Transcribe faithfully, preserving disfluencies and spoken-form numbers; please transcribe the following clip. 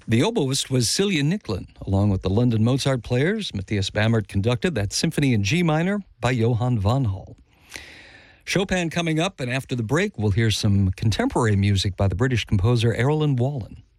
The oboist was Celia Nicklin, along with the London Mozart players. Matthias Bammert conducted that Symphony in G minor by Johann von Hall. Chopin coming up, and after the break, we'll hear some contemporary music by the British composer Erilyn Wallen.